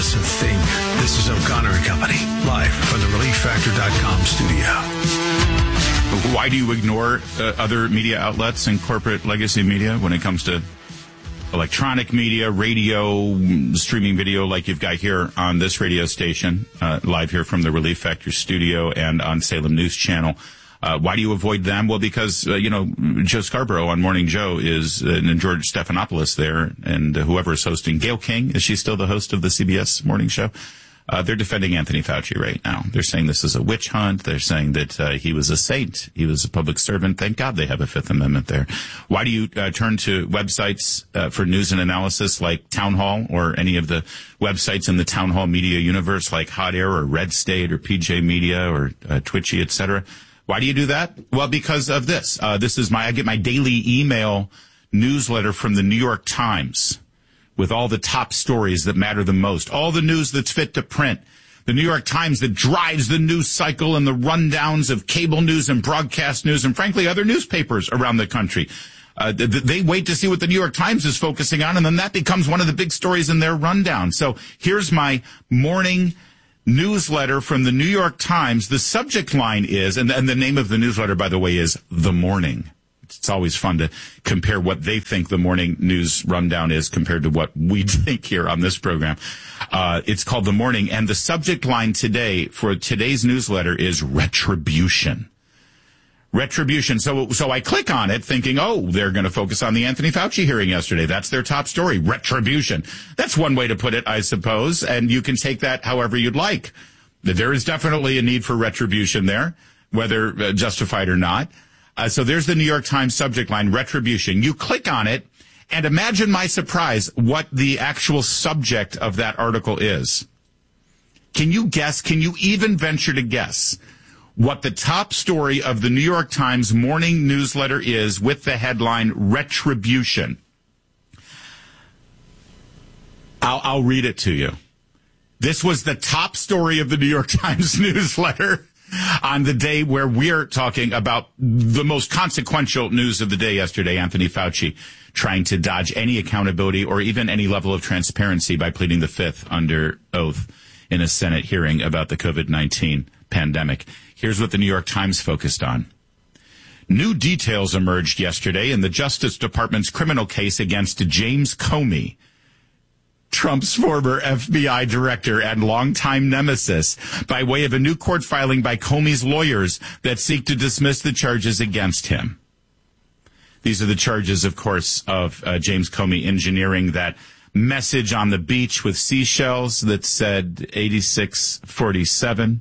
us a thing. This is O'Connor and Company, live from the ReliefFactor.com studio. Why do you ignore other media outlets and corporate legacy media when it comes to electronic media, radio, streaming video like you've got here on this radio station, live here from the Relief Factor studio and on Salem News Channel? Why do you avoid them? Well, because, Joe Scarborough on Morning Joe is, and George Stephanopoulos there, and whoever is hosting, Gayle King, is she still the host of the CBS Morning Show? They're defending Anthony Fauci right now. They're saying this is a witch hunt. They're saying that he was a saint. He was a public servant. Thank God they have a Fifth Amendment there. Why do you turn to websites for news and analysis like Town Hall or any of the websites in the Town Hall media universe like Hot Air or Red State or PJ Media or Twitchy, etc.? Why do you do that? Well, because of this. I get my daily email newsletter from the New York Times with all the top stories that matter the most, all the news that's fit to print. The New York Times that drives the news cycle and the rundowns of cable news and broadcast news and, frankly, other newspapers around the country. They wait to see what the New York Times is focusing on, and then that becomes one of the big stories in their rundown. So here's my morning newsletter from the New York Times. The subject line is, and the name of the newsletter, by the way, is The Morning. It's always fun to compare what they think the morning news rundown is compared to what we think here on this program. It's called The Morning, and the subject line today for today's newsletter is retribution. Retribution. So I click on it thinking, they're going to focus on the Anthony Fauci hearing yesterday. That's their top story, retribution. That's one way to put it, I suppose, and you can take that however you'd like. There is definitely a need for retribution there, whether justified or not. So there's the New York Times subject line, retribution. You click on it, and imagine my surprise what the actual subject of that article is. Can you guess? Can you even venture to guess what the top story of the New York Times morning newsletter is with the headline retribution? I'll read it to you. This was the top story of the New York Times newsletter on the day where we're talking about the most consequential news of the day yesterday, Anthony Fauci trying to dodge any accountability or even any level of transparency by pleading the Fifth under oath in a Senate hearing about the COVID-19 pandemic. Here's what the New York Times focused on. New details emerged yesterday in the Justice Department's criminal case against James Comey, Trump's former FBI director and longtime nemesis, by way of a new court filing by Comey's lawyers that seek to dismiss the charges against him. These are the charges, of course, of James Comey engineering that message on the beach with seashells that said 8647.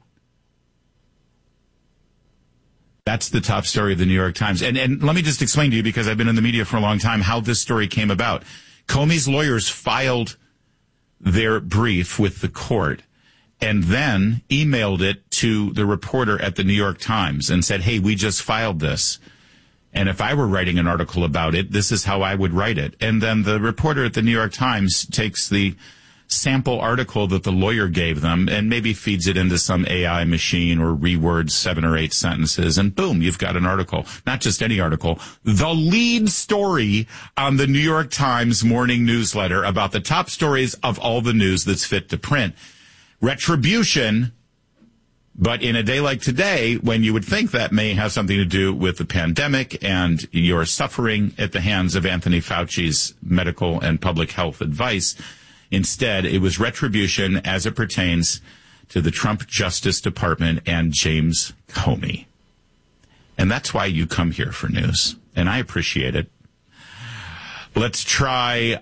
That's the top story of the New York Times. And let me just explain to you, because I've been in the media for a long time, how this story came about. Comey's lawyers filed their brief with the court and then emailed it to the reporter at the New York Times and said, hey, we just filed this. And if I were writing an article about it, this is how I would write it. And then the reporter at the New York Times takes the sample article that the lawyer gave them and maybe feeds it into some AI machine or rewords 7 or 8 sentences, and boom, you've got an article. Not just any article, the lead story on the New York Times morning newsletter about the top stories of all the news that's fit to print. Retribution, but in a day like today, when you would think that may have something to do with the pandemic and your suffering at the hands of Anthony Fauci's medical and public health advice, instead, it was retribution as it pertains to the Trump Justice Department and James Comey. And that's why you come here for news, and I appreciate it. Let's try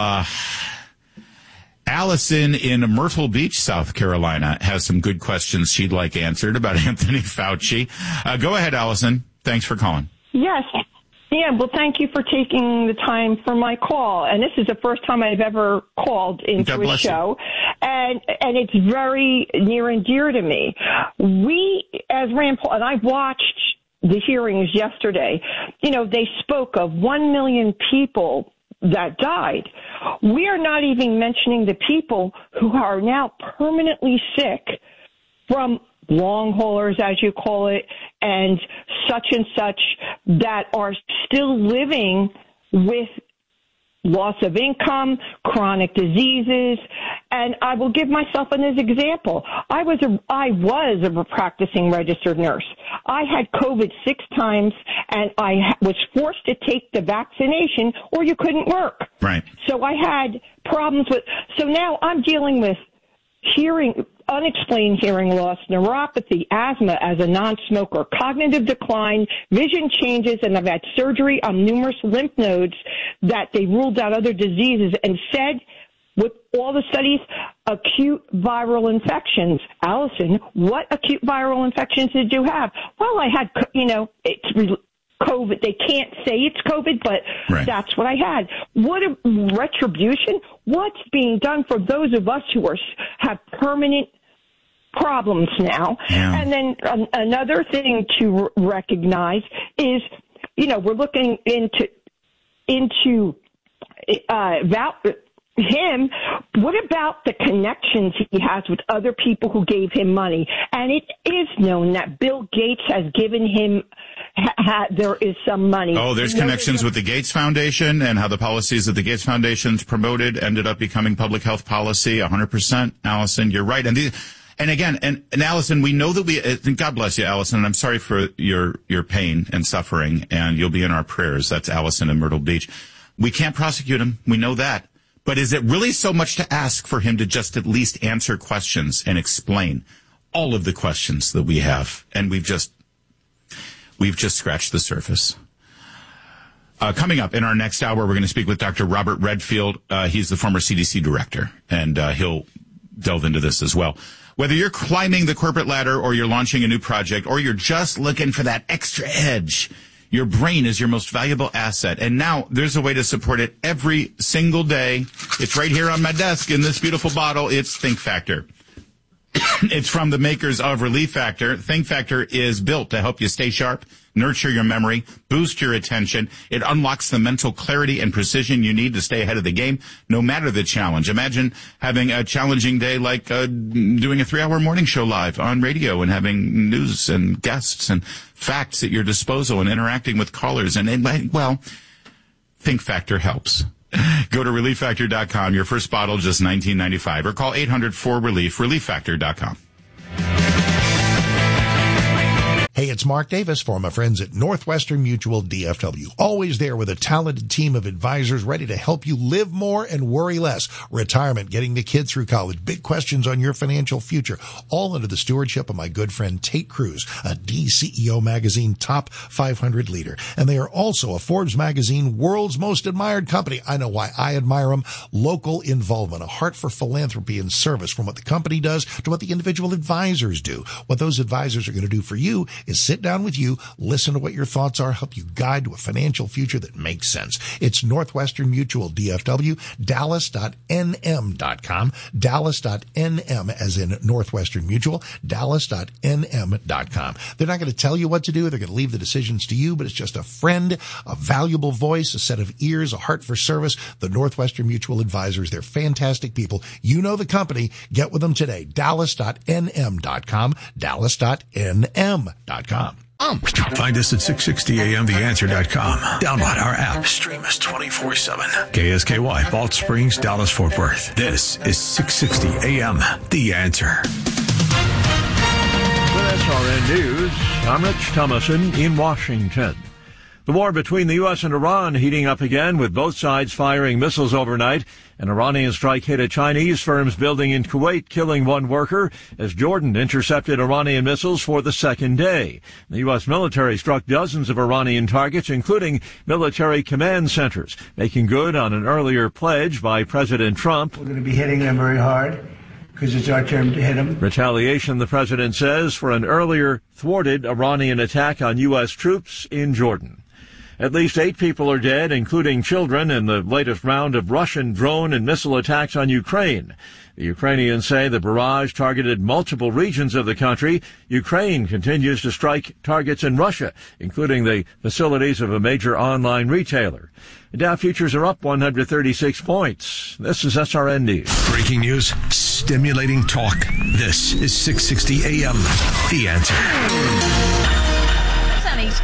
Allison in Myrtle Beach, South Carolina, has some good questions she'd like answered about Anthony Fauci. Go ahead, Allison. Thanks for calling. Yes. Yeah, well, thank you for taking the time for my call. And this is the first time I've ever called into a show. And it's very near and dear to me. We, as Rand Paul, and I watched the hearings yesterday, they spoke of 1 million people that died. We are not even mentioning the people who are now permanently sick from long haulers, as you call it, and such, that are still living with loss of income, chronic diseases, And I will give myself an example. I was a practicing registered nurse. I had COVID 6 times, and I was forced to take the vaccination, or you couldn't work. Right. So I had problems with. So now I'm dealing with unexplained hearing loss, neuropathy, asthma as a non-smoker, cognitive decline, vision changes, and I've had surgery on numerous lymph nodes that they ruled out other diseases and said, with all the studies, acute viral infections. Allison, what acute viral infections did you have? Well, I had, it's COVID. They can't say it's COVID, but right. That's what I had. What a retribution. What's being done for those of us who have permanent problems now? Yeah. And then another thing to recognize is, we're looking into him. What about the connections he has with other people who gave him money? And it is known that Bill Gates has given him, there is some money. Oh, there's connections with the Gates Foundation, and how the policies that the Gates Foundation's promoted ended up becoming public health policy. 100%, Allison, you're right. And again, Allison, we know that and God bless you, Allison, and I'm sorry for your pain and suffering, and you'll be in our prayers. That's Allison in Myrtle Beach. We can't prosecute him. We know that. But is it really so much to ask for him to just at least answer questions and explain all of the questions that we have? And we've just scratched the surface. Coming up in our next hour, we're going to speak with Dr. Robert Redfield. He's the former CDC director, and he'll delve into this as well. Whether you're climbing the corporate ladder, or you're launching a new project, or you're just looking for that extra edge, your brain is your most valuable asset, and now there's a way to support it every single day. It's right here on my desk in this beautiful bottle. It's Think Factor. It's from the makers of Relief Factor. Think Factor is built to help you stay sharp, nurture your memory, boost your attention. It unlocks the mental clarity and precision you need to stay ahead of the game, no matter the challenge. Imagine having a challenging day like doing a 3-hour morning show live on radio and having news and guests and facts at your disposal and interacting with callers. And well, Think Factor helps. Go to ReliefFactor.com. Your first bottle, just $19.95. Or call 800-4RELIEF, ReliefFactor.com. Hey, it's Mark Davis for my friends at Northwestern Mutual DFW. Always there with a talented team of advisors ready to help you live more and worry less. Retirement, getting the kids through college, big questions on your financial future, all under the stewardship of my good friend Tate Cruz, a DCEO magazine top 500 leader. And they are also a Forbes magazine world's most admired company. I know why I admire them. Local involvement, a heart for philanthropy and service, from what the company does to what the individual advisors do. What those advisors are going to do for you is sit down with you, listen to what your thoughts are, help you guide to a financial future that makes sense. It's Northwestern Mutual DFW, Dallas.nm.com, Dallas.nm as in Northwestern Mutual, Dallas.nm.com. They're not going to tell you what to do. They're going to leave the decisions to you, but it's just a friend, a valuable voice, a set of ears, a heart for service. The Northwestern Mutual Advisors, they're fantastic people. You know the company. Get with them today. Dallas.nm.com, Dallas.nm.com. Find us at 660amtheanswer.com. Download our app. Stream us 24/7. KSKY, Balch Springs, Dallas, Fort Worth. This is 660 AM, The Answer. With SRN News, I'm Rich Thomason in Washington. The war between the U.S. and Iran heating up again, with both sides firing missiles overnight. An Iranian strike hit a Chinese firm's building in Kuwait, killing one worker, as Jordan intercepted Iranian missiles for the second day. The U.S. military struck dozens of Iranian targets, including military command centers, making good on an earlier pledge by President Trump. We're going to be hitting them very hard, because it's our turn to hit them. Retaliation, the president says, for an earlier thwarted Iranian attack on U.S. troops in Jordan. At least 8 people are dead, including children, in the latest round of Russian drone and missile attacks on Ukraine. The Ukrainians say the barrage targeted multiple regions of the country. Ukraine continues to strike targets in Russia, including the facilities of a major online retailer. The Dow futures are up 136 points. This is SRN News. Breaking news, stimulating talk. This is 660 AM, The Answer. Sunny skies.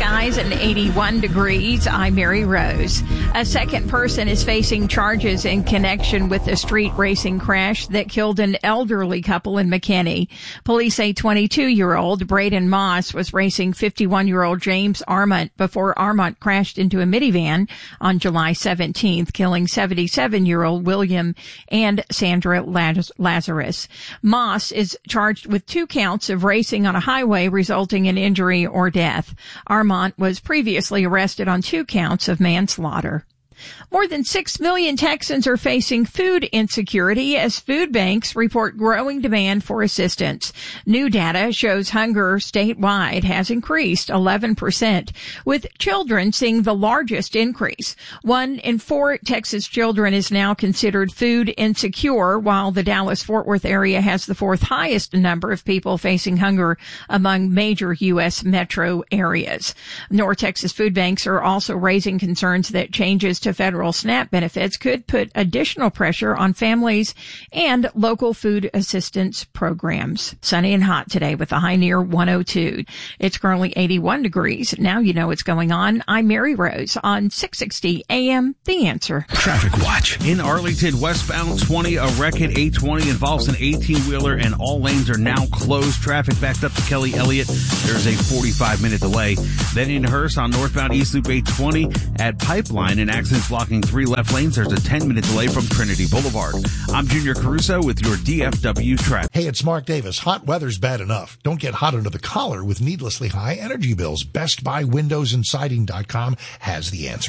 skies and 81 degrees. I'm Mary Rose. A second person is facing charges in connection with a street racing crash that killed an elderly couple in McKinney. Police say 22-year-old Braden Moss was racing 51-year-old James Armont before Armont crashed into a minivan on July 17th, killing 77-year-old William and Sandra Lazarus. Moss is charged with 2 counts of racing on a highway resulting in injury or death. Armont was previously arrested on 2 counts of manslaughter. More than 6 million Texans are facing food insecurity as food banks report growing demand for assistance. New data shows hunger statewide has increased 11%, with children seeing the largest increase. 1 in 4 Texas children is now considered food insecure, while the Dallas-Fort Worth area has the 4th highest number of people facing hunger among major U.S. metro areas. North Texas food banks are also raising concerns that changes to federal SNAP benefits could put additional pressure on families and local food assistance programs. Sunny and hot today with a high near 102. It's currently 81 degrees. Now you know what's going on. I'm Mary Rose on 660 AM, The Answer. Traffic Watch. In Arlington, westbound 20, a wreck at 820 involves an 18-wheeler and all lanes are now closed. Traffic backed up to Kelly Elliott. There's a 45-minute delay. Then in Hearst on northbound East Loop 820 at Pipeline, an accident blocking 3 left lanes. There's a 10-minute delay from Trinity Boulevard. I'm Junior Caruso with your DFW traffic. Hey, it's Mark Davis. Hot weather's bad enough. Don't get hot under the collar with needlessly high energy bills. Best Buy Windows and Siding.com has the answer.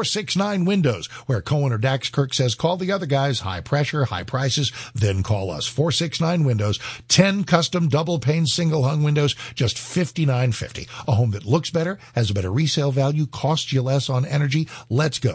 469 Windows, where Cohen or Dax Kirk says call the other guys. High pressure, high prices, then call us. 469 Windows, 10 custom double pane single hung windows, just $59.50. A home that looks better, has a better resale value, costs you less on energy. Let's go.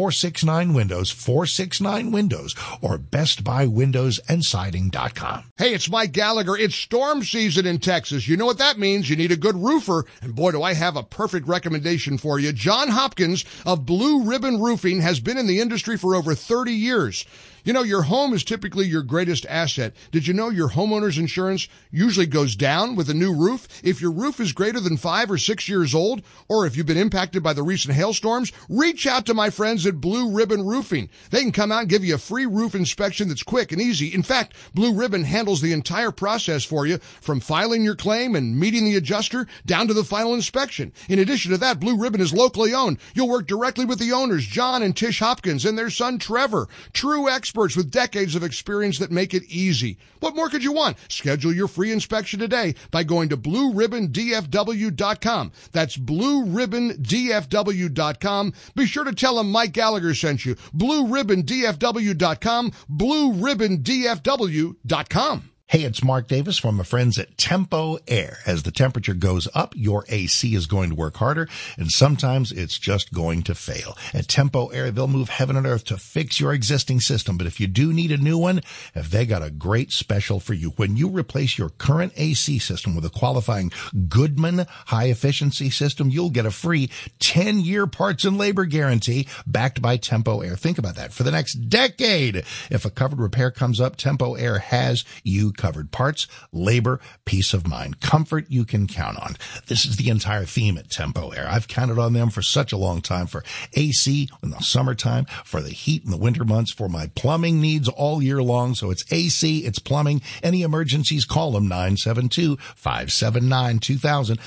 469 Windows, 469 Windows, or Best Buy Windows and Siding.com. Hey, it's Mike Gallagher. It's storm season in Texas. You know what that means. You need a good roofer. And boy, do I have a perfect recommendation for you. John Hopkins of Blue Ribbon Roofing has been in the industry for over 30 years. You know, your home is typically your greatest asset. Did you know your homeowner's insurance usually goes down with a new roof? If your roof is greater than 5 or 6 years old, or if you've been impacted by the recent hailstorms, reach out to my friends at Blue Ribbon Roofing. They can come out and give you a free roof inspection that's quick and easy. In fact, Blue Ribbon handles the entire process for you, from filing your claim and meeting the adjuster down to the final inspection. In addition to that, Blue Ribbon is locally owned. You'll work directly with the owners, John and Tish Hopkins, and their son Trevor, true experts with decades of experience that make it easy. What more could you want? Schedule your free inspection today by going to BlueRibbonDFW.com. That's BlueRibbonDFW.com. Be sure to tell them Mike Gallagher sent you. BlueRibbonDFW.com, BlueRibbonDFW.com. Hey, it's Mark Davis from my friends at Tempo Air. As the temperature goes up, your AC is going to work harder, and sometimes it's just going to fail. At Tempo Air, they'll move heaven and earth to fix your existing system. But if you do need a new one, they got a great special for you. When you replace your current AC system with a qualifying Goodman high-efficiency system, you'll get a free 10-year parts and labor guarantee backed by Tempo Air. Think about that. For the next decade, if a covered repair comes up, Tempo Air has you covered. Parts, labor, peace of mind, comfort you can count on. This is the entire theme at Tempo Air. I've counted on them for such a long time, for AC in the summertime, for the heat in the winter months, for my plumbing needs all year long. So it's AC, it's plumbing. Any emergencies, call them 972-579-2000,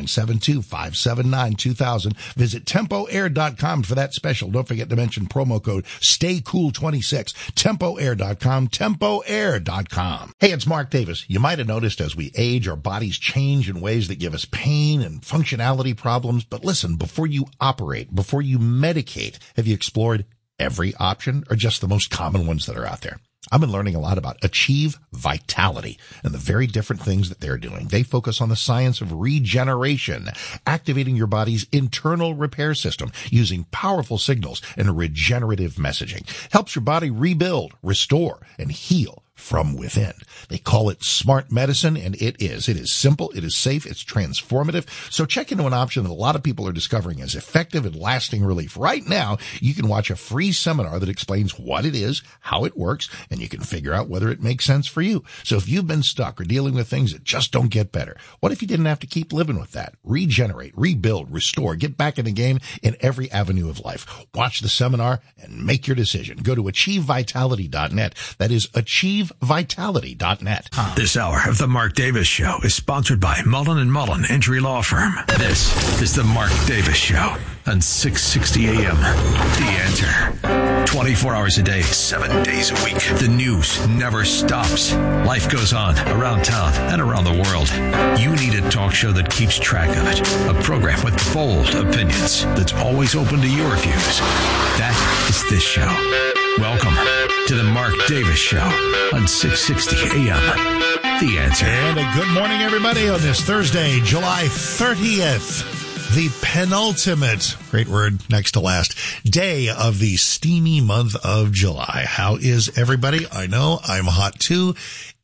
972-579-2000. Visit TempoAir.com for that special. Don't forget to mention promo code STAYCOOL26. TempoAir.com, TempoAir.com. Hey, it's Mark Davis. You might have noticed as we age, our bodies change in ways that give us pain and functionality problems. But listen, before you operate, before you medicate, have you explored every option or just the most common ones that are out there? I've been learning a lot about Achieve Vitality and the very different things that they're doing. They focus on the science of regeneration, activating your body's internal repair system using powerful signals and regenerative messaging. Helps your body rebuild, restore, and heal from within. They call it smart medicine, and it is. It is simple, it is safe, it's transformative. So check into an option that a lot of people are discovering as effective and lasting relief. Right now, you can watch a free seminar that explains what it is, how it works, and you can figure out whether it makes sense for you. So if you've been stuck or dealing with things that just don't get better, what if you didn't have to keep living with that? Regenerate, rebuild, restore, get back in the game in every avenue of life. Watch the seminar and make your decision. Go to achievevitality.net. That is achievevitality.net. This hour of the Mark Davis Show is sponsored by Mullen & Mullen Injury Law Firm. This is the Mark Davis Show on 660 AM. The Answer. 24 hours a day, 7 days a week. The news never stops. Life goes on around town and around the world. You need a talk show that keeps track of it. A program with bold opinions that's always open to your views. That is this show. Welcome to the Mark Davis Show on 660 AM. The Answer. And a good morning, everybody, on this Thursday, July 30th. The penultimate, great word, next to last, day of the steamy month of July. How is everybody? I know I'm hot too.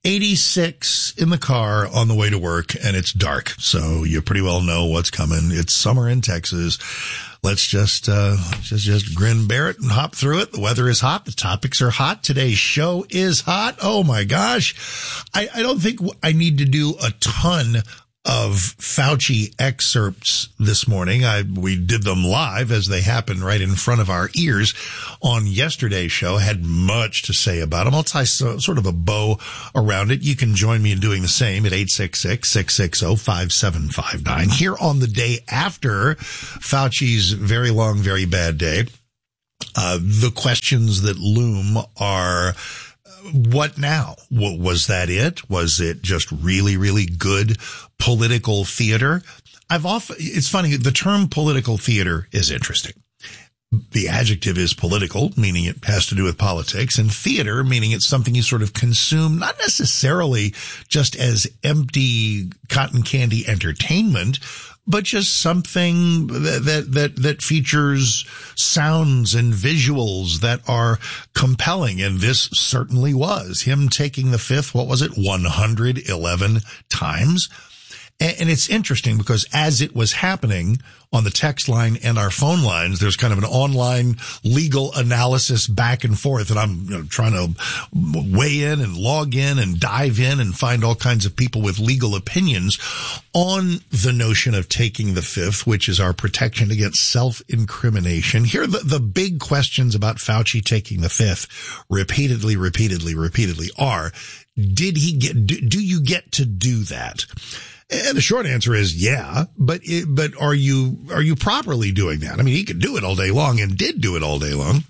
86 in the car on the way to work, and it's dark. So you pretty well know what's coming. It's summer in Texas. Let's just grin, bear it, and hop through it. The weather is hot. The topics are hot. Today's show is hot. Oh my gosh. I don't think I need to do a ton of Fauci excerpts this morning. We did them live as they happened right in front of our ears on yesterday's show. Had much to say about them. I'll tie sort of a bow around it. You can join me in doing the same at 866-660-5759. Here on the day after Fauci's very long, very bad day, the questions that loom are, what now? Was that it? Was it just really, really good political theater? It's funny, the term political theater is interesting. The adjective is political, meaning it has to do with politics, and theater, meaning it's something you sort of consume, not necessarily just as empty cotton candy entertainment, but just something that features sounds and visuals that are compelling. And this certainly was him taking the fifth, 111 times. And it's interesting because as it was happening on the text line and our phone lines, there's kind of an online legal analysis back and forth. And I'm trying to weigh in and log in and dive in and find all kinds of people with legal opinions on the notion of taking the fifth, which is our protection against self-incrimination. Here are the big questions about Fauci taking the fifth repeatedly are, do you get to do that? And the short answer is yeah, but are you properly doing that? I mean, he could do it all day long and did do it all day long.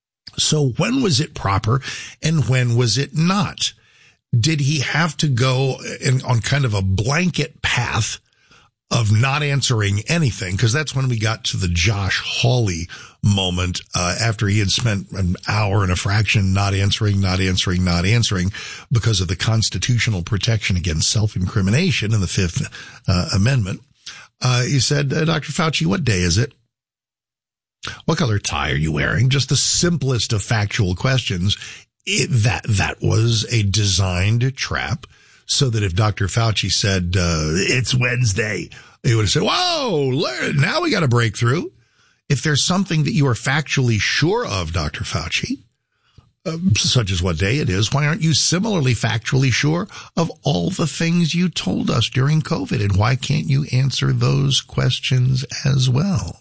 So when was it proper and when was it not? Did he have to go on kind of a blanket path of not answering anything? Because that's when we got to the Josh Hawley moment, after he had spent an hour and a fraction not answering because of the constitutional protection against self-incrimination in the Fifth Amendment. He said, Dr. Fauci, what day is it? What color tie are you wearing? Just the simplest of factual questions. That was a designed trap so that if Dr. Fauci said, it's Wednesday, he would have said, whoa, now we got a breakthrough. If there's something that you are factually sure of, Dr. Fauci, such as what day it is, why aren't you similarly factually sure of all the things you told us during COVID? And why can't you answer those questions as well?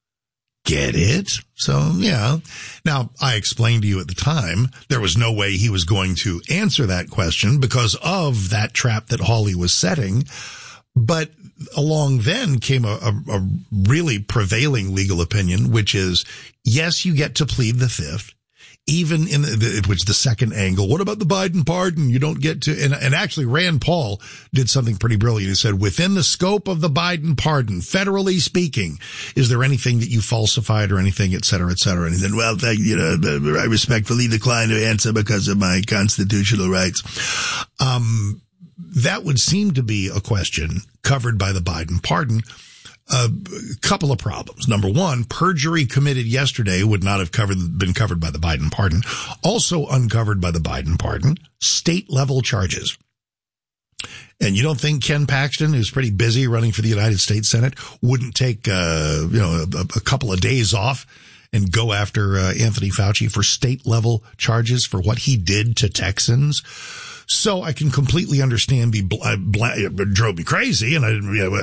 Get it? So, yeah. Now, I explained to you at the time, there was no way he was going to answer that question because of that trap that Hawley was setting. But along then came a really prevailing legal opinion, which is, yes, you get to plead the fifth, even in which the second angle. What about the Biden pardon? You don't get to, and actually Rand Paul did something pretty brilliant. He said, within the scope of the Biden pardon, federally speaking, is there anything that you falsified or anything, et cetera, et cetera? And he said, well, I respectfully decline to answer because of my constitutional rights. That would seem to be a question covered by the Biden pardon. A couple of problems. Number one, perjury committed yesterday would not have been covered by the Biden pardon. Also uncovered by the Biden pardon, state-level charges. And you don't think Ken Paxton, who's pretty busy running for the United States Senate, wouldn't take a couple of days off and go after Anthony Fauci for state-level charges for what he did to Texans? So I can completely understand. It drove me crazy, and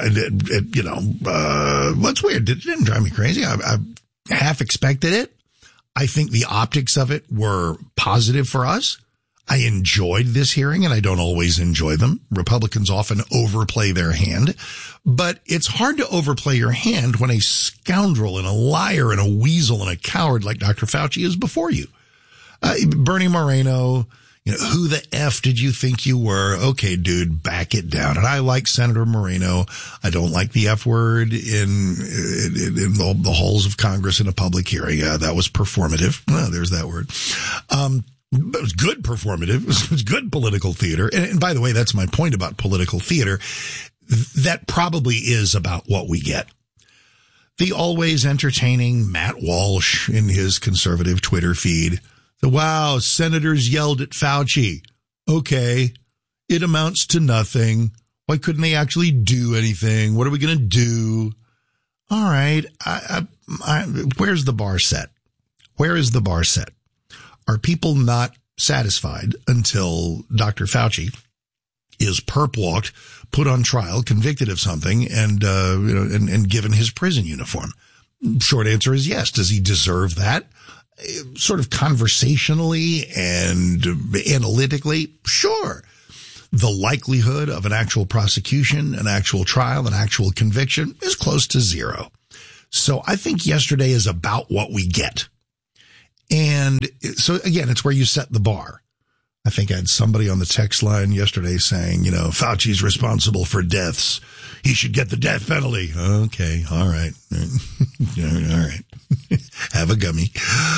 what's weird? It didn't drive me crazy. I half expected it. I think the optics of it were positive for us. I enjoyed this hearing, and I don't always enjoy them. Republicans often overplay their hand, but it's hard to overplay your hand when a scoundrel and a liar and a weasel and a coward like Dr. Fauci is before you. Bernie Moreno, who the F did you think you were? Okay, dude, back it down. And I like Senator Moreno. I don't like the F word in the halls of Congress in a public hearing. That was performative. Oh, there's that word. It was good performative. It was good political theater. And by the way, that's my point about political theater. That probably is about what we get. The always entertaining Matt Walsh in his conservative Twitter feed. Wow, senators yelled at Fauci. Okay, it amounts to nothing. Why couldn't they actually do anything? What are we going to do? All right, where's the bar set? Where is the bar set? Are people not satisfied until Dr. Fauci is perp walked, put on trial, convicted of something, and given his prison uniform? Short answer is yes. Does he deserve that? Sort of conversationally and analytically, sure. The likelihood of an actual prosecution, an actual trial, an actual conviction is close to zero. So I think yesterday is about what we get. And so again, it's where you set the bar. I think I had somebody on the text line yesterday saying, Fauci's responsible for deaths. He should get the death penalty. Okay. All right. All right. Have a gummy.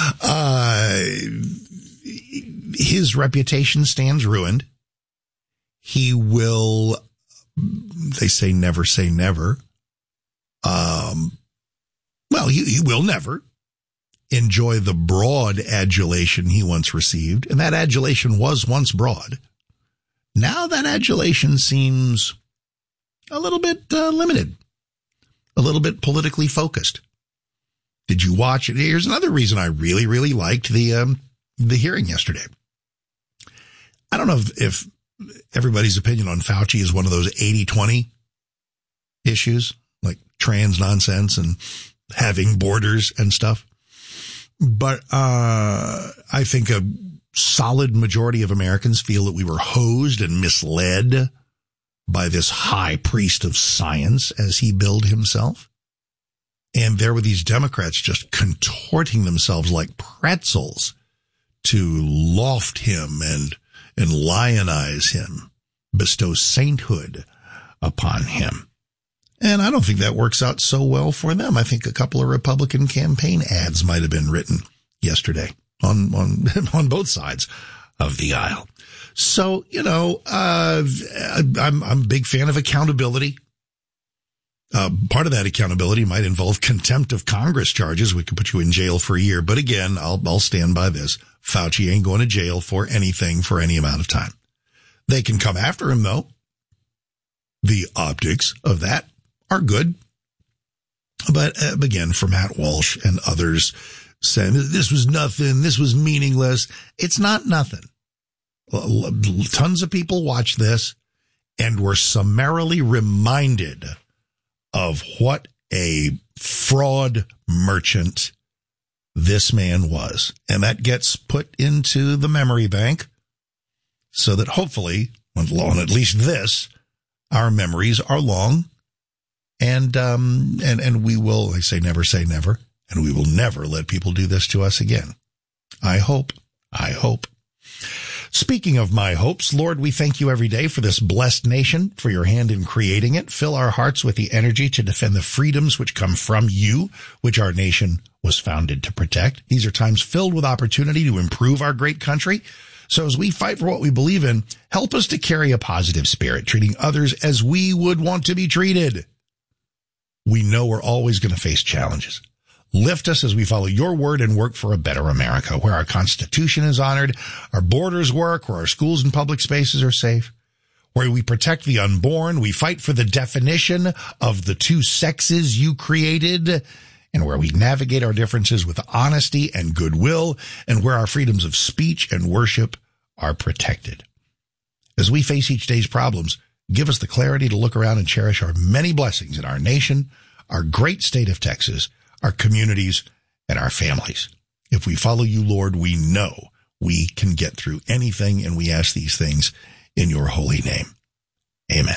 His reputation stands ruined. He will, they say never say never. He will never enjoy the broad adulation he once received. And that adulation was once broad. Now that adulation seems a little bit limited, a little bit politically focused. Did you watch it? Here's another reason I really, really liked the hearing yesterday. I don't know if everybody's opinion on Fauci is one of those 80-20 issues, like trans nonsense and having borders and stuff. But I think a solid majority of Americans feel that we were hosed and misled by this high priest of science, as he billed himself. And there were these Democrats just contorting themselves like pretzels to loft him and lionize him, bestow sainthood upon him. And I don't think that works out so well for them. I think a couple of Republican campaign ads might have been written yesterday on both sides of the aisle. So, I'm a big fan of accountability. Part of that accountability might involve contempt of Congress charges. We could put you in jail for a year. But again, I'll stand by this. Fauci ain't going to jail for anything for any amount of time. They can come after him, though. The optics of that are good. But again, for Matt Walsh and others saying this was nothing, this was meaningless. It's not nothing. Tons of people watch this and were summarily reminded of what a fraud merchant this man was. And that gets put into the memory bank so that hopefully, on at least this, our memories are long. And we will, I say never, and we will never let people do this to us again. I hope. Speaking of my hopes, Lord, we thank you every day for this blessed nation, for your hand in creating it. Fill our hearts with the energy to defend the freedoms which come from you, which our nation was founded to protect. These are times filled with opportunity to improve our great country. So as we fight for what we believe in, help us to carry a positive spirit, treating others as we would want to be treated. we know we're always going to face challenges. Lift us as we follow your word and work for a better America, where our Constitution is honored, our borders work, where our schools and public spaces are safe, where we protect the unborn, we fight for the definition of the two sexes you created, and where we navigate our differences with honesty and goodwill, and where our freedoms of speech and worship are protected. As we face each day's problems, give us the clarity to look around and cherish our many blessings in our nation, our great state of Texas, our communities, and our families. If we follow you, Lord, we know we can get through anything, and we ask these things in your holy name. Amen.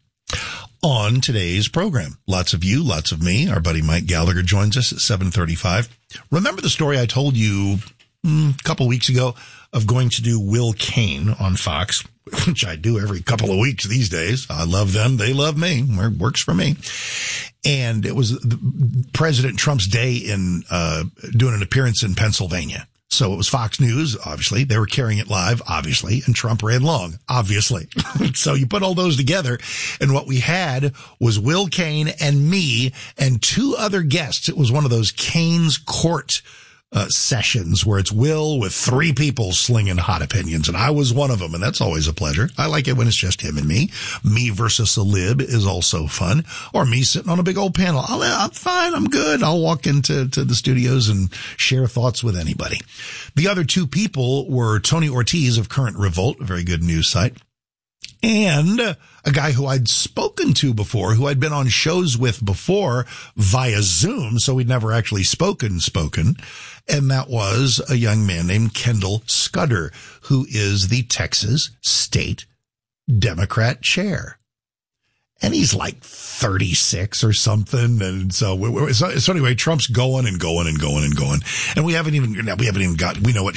On today's program, lots of you, lots of me. Our buddy Mike Gallagher joins us at 7:35. Remember the story I told you a couple weeks ago of going to do Will Cain on Fox, which I do every couple of weeks these days. I love them. They love me. It works for me. And it was President Trump's day in doing an appearance in Pennsylvania. So it was Fox News, obviously. They were carrying it live, obviously, and Trump ran long, obviously. So you put all those together, and what we had was Will Cain and me and two other guests. It was one of those Cain's Court sessions where it's Will with three people slinging hot opinions, and I was one of them, and that's always a pleasure. I like it when it's just him and me. Me versus a lib is also fun, or me sitting on a big old panel. I'm fine. I'm good. I'll walk into the studios and share thoughts with anybody. The other two people were Tony Ortiz of Current Revolt, a very good news site, and a guy who I'd spoken to before, who I'd been on shows with before via Zoom, so we'd never actually spoken. And that was a young man named Kendall Scudder, who is the Texas State Democrat chair. And he's like 36 or something. And so anyway, Trump's going and going and going and going. And we haven't even got, we know what